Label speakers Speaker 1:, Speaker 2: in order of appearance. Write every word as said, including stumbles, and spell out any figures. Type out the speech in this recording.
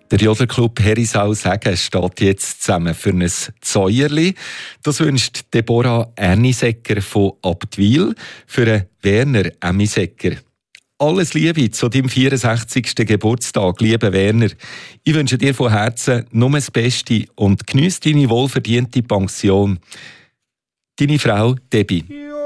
Speaker 1: Der Jodlerclub Herisau Sagen steht jetzt zusammen für ein Zäuerli. Das wünscht Deborah Ernisecker von Abtwil für einen Werner Emmisecker. Alles Liebe zu deinem vierundsechzigsten Geburtstag, lieber Werner. Ich wünsche dir von Herzen nur das Beste und geniesse deine wohlverdiente Pension. Deine Frau Debbie.